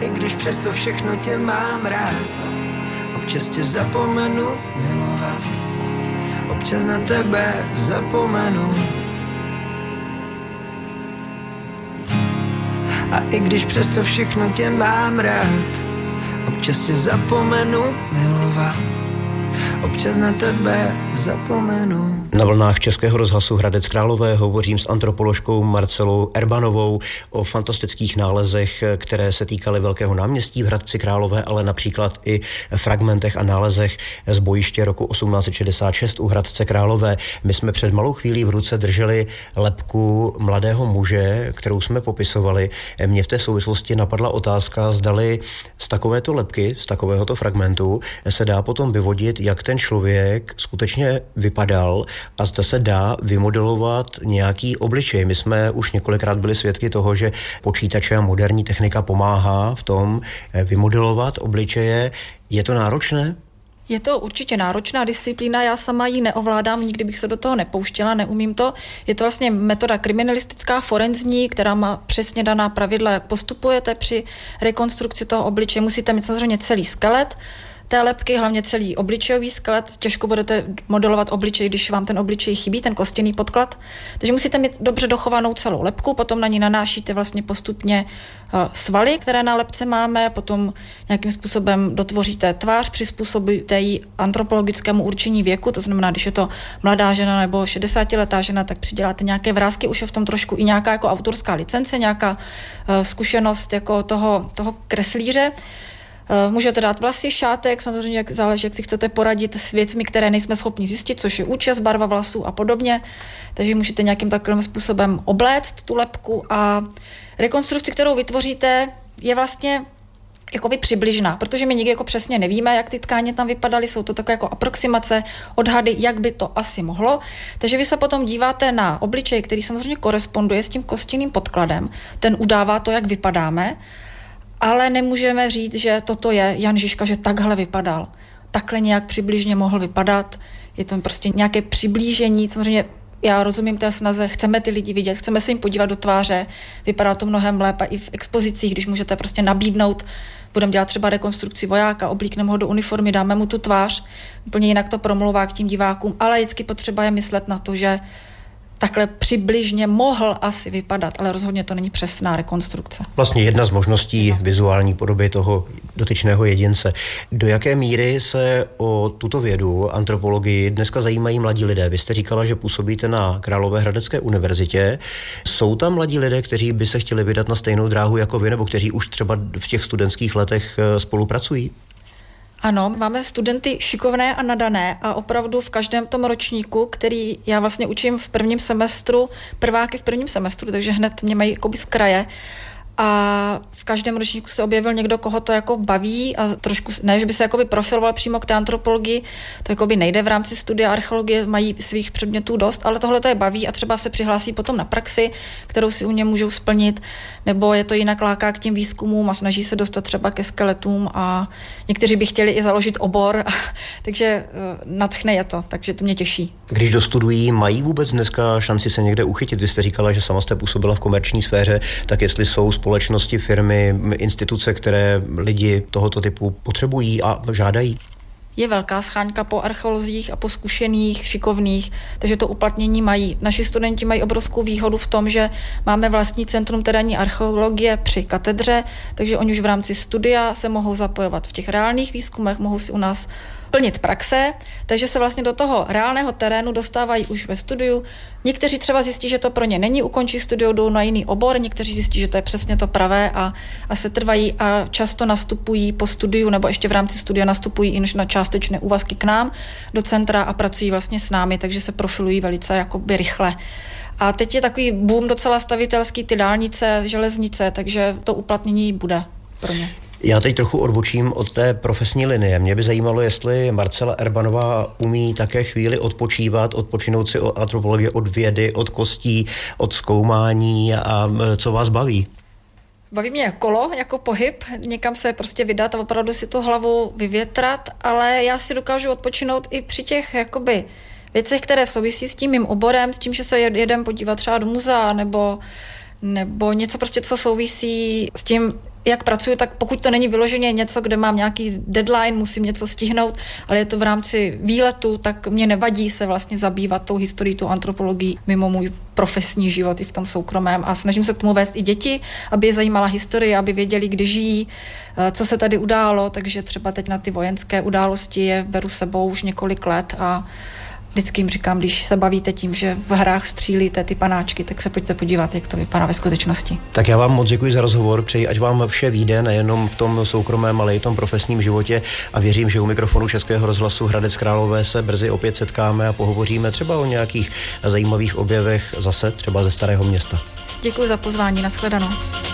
i když přesto všechno tě mám rád, občas tě zapomenu milovat, občas na tebe zapomenu. A i když přesto všechno tě mám rád, občas tě zapomenu milovat, občas na tebe zapomenu. Na vlnách Českého rozhlasu Hradec Králové hovořím s antropoložkou Marcelou Erbanovou o fantastických nálezech, které se týkaly Velkého náměstí v Hradci Králové, ale například i fragmentech a nálezech z bojiště roku 1866 u Hradce Králové. My jsme před malou chvílí v ruce drželi lebku mladého muže, kterou jsme popisovali. Mě v té souvislosti napadla otázka, zdali z takovéto lebky, z takovéhoto fragmentu se dá potom vyvodit, jak ten člověk skutečně vypadal a zda se dá vymodelovat nějaký obličej. My jsme už několikrát byli svědky toho, že počítače a moderní technika pomáhá v tom vymodelovat obličeje. Je to náročné? Je to určitě náročná disciplína, já sama ji neovládám, nikdy bych se do toho nepouštěla, neumím to. Je to vlastně metoda kriminalistická, forenzní, která má přesně daná pravidla, jak postupujete při rekonstrukci toho obličeje. Musíte mít samozřejmě celý skelet té lebky, hlavně celý obličejový skelet. Těžko budete modelovat obličej, když vám ten obličej chybí, ten kostěný podklad. Takže musíte mít dobře dochovanou celou lebku, potom na ní nanášíte vlastně postupně svaly, které na lebce máme, potom nějakým způsobem dotvoříte tvář, přizpůsobíte ji antropologickému určení věku, to znamená, když je to mladá žena nebo 60letá žena, tak přiděláte nějaké vrásky, už je v tom trošku i nějaká jako autorská licence, nějaká zkušenost jako toho kreslíře. Můžete dát vlasy, šátek, samozřejmě jak záleží, jak si chcete poradit s věcmi, které nejsme schopni zjistit, což je účes, barva vlasů a podobně. Takže můžete nějakým takovým způsobem obléct tu lebku a rekonstrukci, kterou vytvoříte, je vlastně jakoby přibližná, protože my nikdy jako přesně nevíme, jak ty tkáně tam vypadaly, jsou to takové jako aproximace, odhady, jak by to asi mohlo. Takže vy se potom díváte na obličej, který samozřejmě koresponduje s tím kostinným podkladem, ten udává to, jak vypadáme, ale nemůžeme říct, že toto je Jan Žižka, že takhle vypadal. Takhle nějak přibližně mohl vypadat. Je to prostě nějaké přiblížení. Samozřejmě já rozumím té snaze, chceme ty lidi vidět, chceme se jim podívat do tváře. Vypadá to mnohem lépe i v expozicích, když můžete prostě nabídnout, budeme dělat třeba rekonstrukci vojáka, oblíkneme ho do uniformy, dáme mu tu tvář, úplně jinak to promlouvá k tím divákům, ale vždycky potřeba je myslet na to, že takhle přibližně mohl asi vypadat, ale rozhodně to není přesná rekonstrukce. Vlastně jedna z možností vizuální podoby toho dotyčného jedince. Do jaké míry se o tuto vědu, antropologii, dneska zajímají mladí lidé? Vy jste říkala, že působíte na Královéhradecké univerzitě. Jsou tam mladí lidé, kteří by se chtěli vydat na stejnou dráhu jako vy, nebo kteří už třeba v těch studentských letech spolupracují? Ano, máme studenty šikovné a nadané a opravdu v každém tom ročníku, který já vlastně učím v prvním semestru, prváky v prvním semestru, takže hned mě mají jakoby z kraje. A v každém ročníku se objevil někdo, koho to jako baví a trošku, ne, že by se jakoby profiloval přímo k té antropologii, to jakoby nejde v rámci studia archeologie, mají svých předmětů dost, ale tohle to je baví a třeba se přihlásí potom na praxi, kterou si u mě můžou splnit, nebo je to jinak láká k těm výzkumům a snaží se dostat třeba ke skeletům a někteří by chtěli i založit obor, takže nadchne je to, takže to mě těší. Když dostudují, mají vůbec dneska šanci se někde uchytit? Vy jste říkala, že sama jste působila v komerční sféře, tak jestli jsou společnosti, firmy, instituce, které lidi tohoto typu potřebují a žádají? Je velká scháňka po archeolozích a po zkušených, šikovných, takže to uplatnění mají. Naši studenti mají obrovskou výhodu v tom, že máme vlastní centrum terénní archeologie při katedře, takže oni už v rámci studia se mohou zapojovat v těch reálných výzkumech, mohou si u nás plnit praxe, takže se vlastně do toho reálného terénu dostávají už ve studiu. Někteří třeba zjistí, že to pro ně není, ukončí studium, jdou na jiný obor, někteří zjistí, že to je přesně to pravé a se trvají a často nastupují po studiu nebo ještě v rámci studia nastupují i na částečné úvazky k nám do centra a pracují vlastně s námi, takže se profilují velice jakoby rychle. A teď je takový boom docela stavitelský, ty dálnice, železnice, takže to uplatnění bude pro ně. Já teď trochu odbočím od té profesní linie. Mě by zajímalo, jestli Marcela Erbanová umí také chvíli odpočinout si od antropologie, od vědy, od kostí, od zkoumání a co vás baví? Baví mě kolo jako pohyb, někam se prostě vydat a opravdu si tu hlavu vyvětrat, ale já si dokážu odpočinout i při těch jakoby věcech, které souvisí s tím mým oborem, s tím, že se jedem podívat třeba do muzea nebo něco prostě, co souvisí s tím, jak pracuju, tak pokud to není vyloženě něco, kde mám nějaký deadline, musím něco stihnout, ale je to v rámci výletu, tak mě nevadí se vlastně zabývat tou historií, tou antropologií mimo můj profesní život i v tom soukromém a snažím se k tomu vést i děti, aby je zajímala historie, aby věděli, kde žijí, co se tady událo, takže třeba teď na ty vojenské události je beru sebou už několik let a vždycky jim říkám, když se bavíte tím, že v hrách střílíte ty panáčky, tak se pojďte podívat, jak to vypadá ve skutečnosti. Tak já vám moc děkuji za rozhovor, přeji, ať vám vše vyjde, nejenom v tom soukromém, ale i v tom profesním životě a věřím, že u mikrofonu Českého rozhlasu Hradec Králové se brzy opět setkáme a pohovoříme třeba o nějakých zajímavých objevech zase třeba ze Starého Města. Děkuji za pozvání, nashledanou.